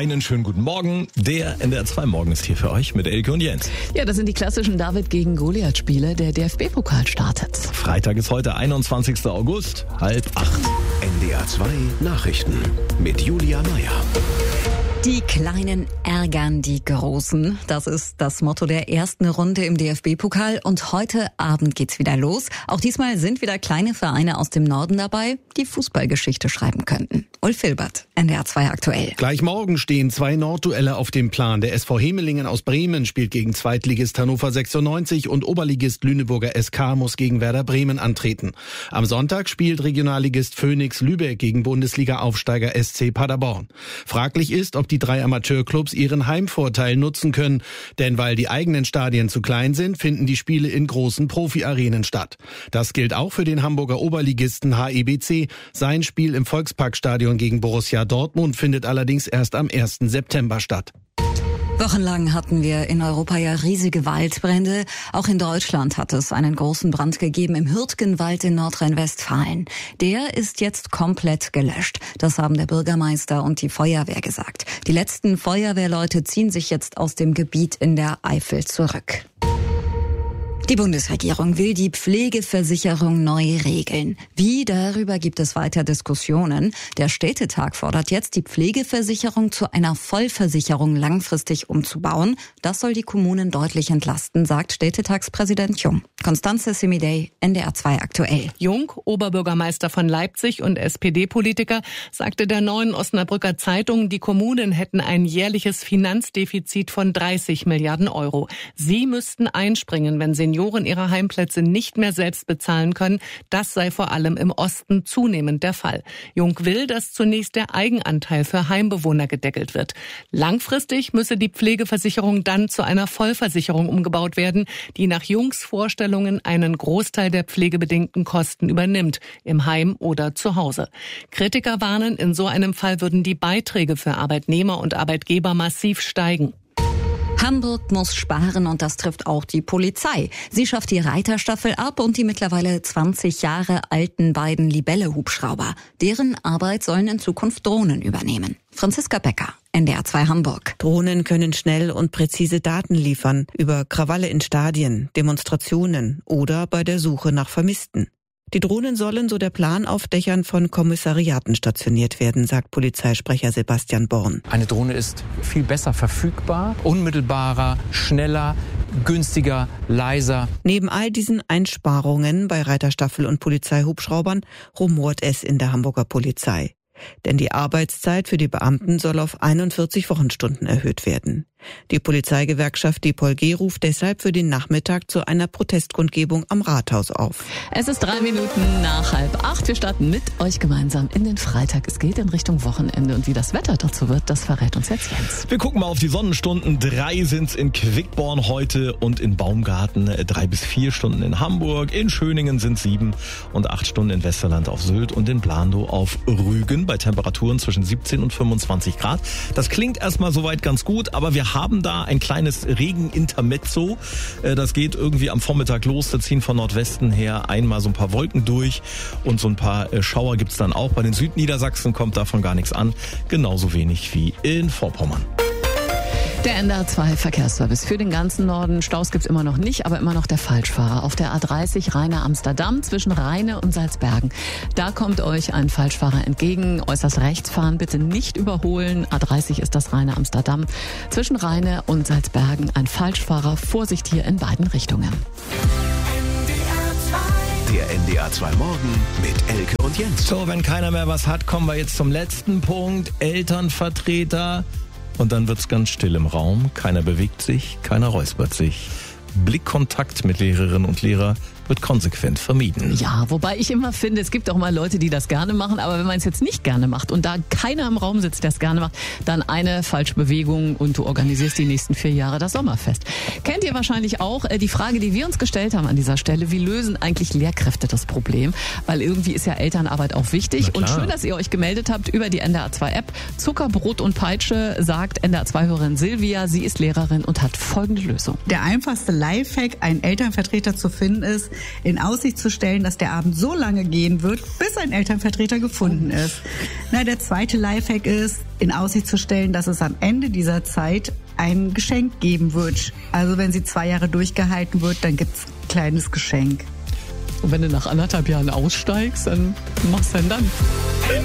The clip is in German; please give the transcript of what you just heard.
Einen schönen guten Morgen. Der NDR 2 Morgen ist hier für euch mit Elke und Jens. Ja, das sind die klassischen David gegen Goliath-Spiele. Der DFB-Pokal startet. Freitag ist heute, 21. August, 7:30. NDR 2 Nachrichten mit Julia Meyer. Die Kleinen ärgern die Großen. Das ist das Motto der ersten Runde im DFB-Pokal. Und heute Abend geht's wieder los. Auch diesmal sind wieder kleine Vereine aus dem Norden dabei, die Fußballgeschichte schreiben könnten. Ulf Filbert, NDR 2 aktuell. Gleich morgen stehen 2 Nordduelle auf dem Plan. Der SV Hemelingen aus Bremen spielt gegen Zweitligist Hannover 96 und Oberligist Lüneburger SK muss gegen Werder Bremen antreten. Am Sonntag spielt Regionalligist Phoenix Lübeck gegen Bundesliga-Aufsteiger SC Paderborn. Fraglich ist, ob die 3 Amateurclubs ihren Heimvorteil nutzen können. Denn weil die eigenen Stadien zu klein sind, finden die Spiele in großen Profi-Arenen statt. Das gilt auch für den Hamburger Oberligisten HEBC. Sein Spiel im Volksparkstadion gegen Borussia Dortmund findet allerdings erst am 1. September statt. Wochenlang hatten wir in Europa ja riesige Waldbrände. Auch in Deutschland hat es einen großen Brand gegeben im Hürtgenwald in Nordrhein-Westfalen. Der ist jetzt komplett gelöscht. Das haben der Bürgermeister und die Feuerwehr gesagt. Die letzten Feuerwehrleute ziehen sich jetzt aus dem Gebiet in der Eifel zurück. Die Bundesregierung will die Pflegeversicherung neu regeln. Wie, darüber gibt es weiter Diskussionen. Der Städtetag fordert jetzt, die Pflegeversicherung zu einer Vollversicherung langfristig umzubauen. Das soll die Kommunen deutlich entlasten, sagt Städtetagspräsident Jung. Constanze Semidey, NDR 2 aktuell. Jung, Oberbürgermeister von Leipzig und SPD-Politiker, sagte der Neuen Osnabrücker Zeitung, die Kommunen hätten ein jährliches Finanzdefizit von 30 Milliarden Euro. Sie müssten einspringen, wenn Senioren ihre Heimplätze nicht mehr selbst bezahlen können. Das sei vor allem im Osten zunehmend der Fall. Jung will, dass zunächst der Eigenanteil für Heimbewohner gedeckelt wird. Langfristig müsse die Pflegeversicherung dann zu einer Vollversicherung umgebaut werden, die nach Jungs Vorstellungen einen Großteil der pflegebedingten Kosten übernimmt, im Heim oder zu Hause. Kritiker warnen, in so einem Fall würden die Beiträge für Arbeitnehmer und Arbeitgeber massiv steigen. Hamburg muss sparen und das trifft auch die Polizei. Sie schafft die Reiterstaffel ab und die mittlerweile 20 Jahre alten beiden Libelle-Hubschrauber. Deren Arbeit sollen in Zukunft Drohnen übernehmen. Franziska Becker, NDR 2 Hamburg. Drohnen können schnell und präzise Daten liefern über Krawalle in Stadien, Demonstrationen oder bei der Suche nach Vermissten. Die Drohnen sollen, so der Plan, auf Dächern von Kommissariaten stationiert werden, sagt Polizeisprecher Sebastian Born. Eine Drohne ist viel besser verfügbar, unmittelbarer, schneller, günstiger, leiser. Neben all diesen Einsparungen bei Reiterstaffel und Polizeihubschraubern rumort es in der Hamburger Polizei. Denn die Arbeitszeit für die Beamten soll auf 41 Wochenstunden erhöht werden. Die Polizeigewerkschaft DPOLG ruft deshalb für den Nachmittag zu einer Protestkundgebung am Rathaus auf. Es ist 3 Minuten nach 7:30. Wir starten mit euch gemeinsam in den Freitag. Es geht in Richtung Wochenende und wie das Wetter dazu wird, das verrät uns jetzt Jens. Wir gucken mal auf die Sonnenstunden. 3 sind's in Quickborn heute und in Baumgarten. 3 bis 4 Stunden in Hamburg. In Schöningen sind 7 und 8 Stunden in Westerland auf Sylt und in Blanow auf Rügen bei Temperaturen zwischen 17 und 25 Grad. Das klingt erstmal soweit ganz gut, aber wir haben da ein kleines Regenintermezzo. Das geht irgendwie am Vormittag los. Da ziehen von Nordwesten her einmal so ein paar Wolken durch und so ein paar Schauer gibt's dann auch. Bei den Südniedersachsen kommt davon gar nichts an. Genauso wenig wie in Vorpommern. Der NDR 2 Verkehrsservice für den ganzen Norden. Staus gibt's immer noch nicht, aber immer noch der Falschfahrer. Auf der A30 Rheine-Amsterdam zwischen Rheine und Salzbergen. Da kommt euch ein Falschfahrer entgegen. Äußerst rechts fahren, bitte nicht überholen. A30 ist das Rheine-Amsterdam. Zwischen Rheine und Salzbergen ein Falschfahrer. Vorsicht hier in beiden Richtungen. Der NDR 2 Morgen mit Elke und Jens. So, wenn keiner mehr was hat, kommen wir jetzt zum letzten Punkt. Elternvertreter. Und dann wird's ganz still im Raum. Keiner bewegt sich, keiner räuspert sich. Blickkontakt mit Lehrerinnen und Lehrern wird konsequent vermieden. Ja, wobei ich immer finde, es gibt auch mal Leute, die das gerne machen, aber wenn man es jetzt nicht gerne macht und da keiner im Raum sitzt, der es gerne macht, dann eine falsche Bewegung und du organisierst die nächsten 4 Jahre das Sommerfest. Kennt ihr wahrscheinlich auch die Frage, die wir uns gestellt haben an dieser Stelle, wie lösen eigentlich Lehrkräfte das Problem? Weil irgendwie ist ja Elternarbeit auch wichtig und schön, dass ihr euch gemeldet habt über die NDR 2 App. Zucker, Brot und Peitsche, sagt NDR 2-Hörerin Silvia, sie ist Lehrerin und hat folgende Lösung. Der einfachste Lifehack, einen Elternvertreter zu finden, ist, in Aussicht zu stellen, dass der Abend so lange gehen wird, bis ein Elternvertreter gefunden ist. Der zweite Lifehack ist, in Aussicht zu stellen, dass es am Ende dieser Zeit ein Geschenk geben wird. Also wenn sie 2 Jahre durchgehalten wird, dann gibt's ein kleines Geschenk. Und wenn du nach 1,5 Jahren aussteigst, dann machst du dann.